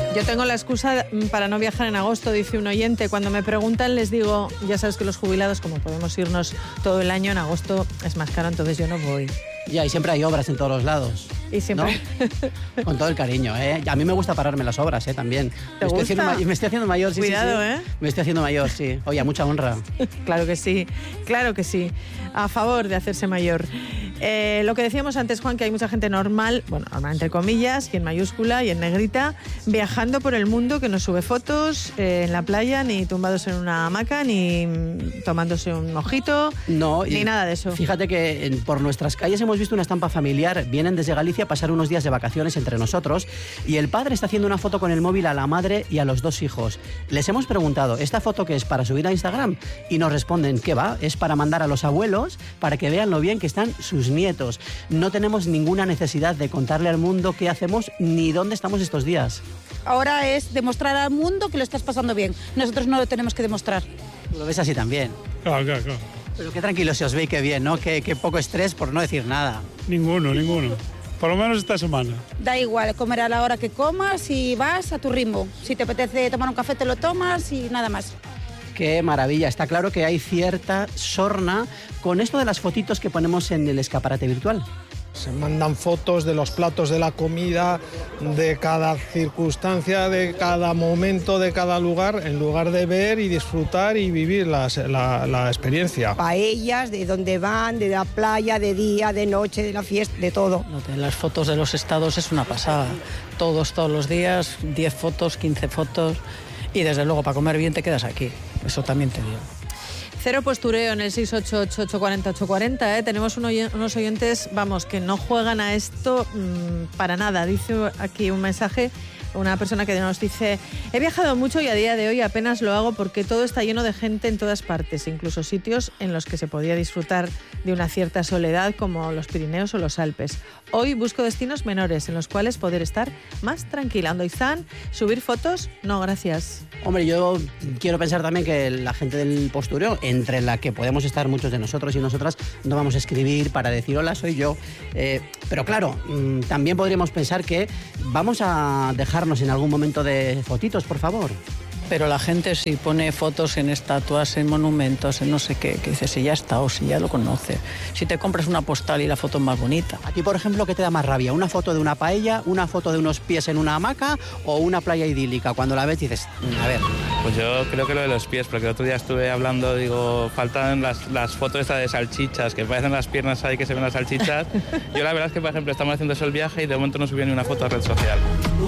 Yo tengo la excusa para no viajar en agosto, dice un oyente. Cuando me preguntan les digo, ya sabes que los jubilados, como podemos irnos todo el año, en agosto es más caro, entonces yo no voy. Ya, y siempre hay obras en todos los lados. Y siempre... ¿no? Con todo el cariño, ¿eh? A mí me gusta pararme las obras, ¿eh? También. ¿Te gusta? Me estoy haciendo mayor, sí. Cuidado, sí. ¿eh? Me estoy haciendo mayor, sí. Oye, a mucha honra. Claro que sí, claro que sí. A favor de hacerse mayor. Lo que decíamos antes, Juan, que hay mucha gente normal, bueno, normal entre comillas, y en mayúscula y en negrita, viajando por el mundo, que no sube fotos en la playa, ni tumbados en una hamaca, ni tomándose un mojito, no, ni nada de eso. Fíjate que por nuestras calles hemos visto una estampa familiar. Vienen desde Galicia a pasar unos días de vacaciones entre nosotros y el padre está haciendo una foto con el móvil a la madre y a los dos hijos. Les hemos preguntado, ¿esta foto qué es, para subir a Instagram? Y nos responden, ¿qué va? Es para mandar a los abuelos para que vean lo bien que están sus nietos. No tenemos ninguna necesidad de contarle al mundo qué hacemos ni dónde estamos estos días. Ahora es demostrar al mundo que lo estás pasando bien. Nosotros no lo tenemos que demostrar. Lo ves así también. Claro. Pero qué tranquilo se os ve y qué bien, ¿no? Qué poco estrés por no decir nada. Ninguno. Por lo menos esta semana. Da igual, comer a la hora que comas y vas a tu ritmo. Si te apetece tomar un café, te lo tomas y nada más. Qué maravilla. Está claro que hay cierta sorna con esto de las fotitos que ponemos en el escaparate virtual. Se mandan fotos de los platos de la comida, de cada circunstancia, de cada momento, de cada lugar, en lugar de ver y disfrutar y vivir la experiencia. Paellas, de dónde van, de la playa, de día, de noche, de la fiesta, de todo. Las fotos de los estados es una pasada. Todos los días, 10 fotos, 15 fotos. Y desde luego, para comer bien te quedas aquí. Eso también te digo. Cero postureo en el 688-840-840, ¿eh? Tenemos unos oyentes, vamos, que no juegan a esto para nada. Dice aquí un mensaje, una persona que nos dice: he viajado mucho y a día de hoy apenas lo hago porque todo está lleno de gente en todas partes, incluso sitios en los que se podía disfrutar de una cierta soledad como los Pirineos o los Alpes. Hoy busco destinos menores en los cuales poder estar más tranquila. Andoizán, subir fotos, no gracias. Hombre, yo quiero pensar también que la gente del postureo, entre la que podemos estar muchos de nosotros y nosotras, no vamos a escribir para decir hola, soy yo. Pero claro, también podríamos pensar que vamos a dejarnos en algún momento de fotitos, por favor. Pero la gente si pone fotos en estatuas, en monumentos, en no sé qué, que dices, si ya está o si ya lo conoce. Si te compras una postal y la foto es más bonita. ¿A ti, por ejemplo, qué te da más rabia? ¿Una foto de una paella, una foto de unos pies en una hamaca o una playa idílica? Cuando la ves dices, a ver... Pues yo creo que lo de los pies, porque el otro día estuve hablando, digo, faltan las fotos estas de salchichas, que parecen las piernas ahí que se ven las salchichas. Yo la verdad es que, por ejemplo, estamos haciendo eso el viaje y de momento no subí ni una foto a red social.